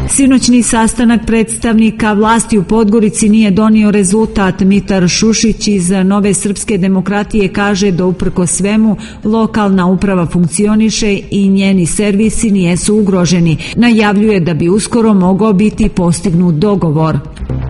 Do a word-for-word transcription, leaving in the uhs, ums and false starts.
Sinoćni sastanak predstavnika vlasti u Podgorici nije donio rezultat. Mitar Šušić iz Nove srpske demokratije kaže da uprkos svemu lokalna uprava funkcioniše i njeni servisi nijesu ugroženi. Najavljuje da bi uskoro mogao biti postignut dogovor.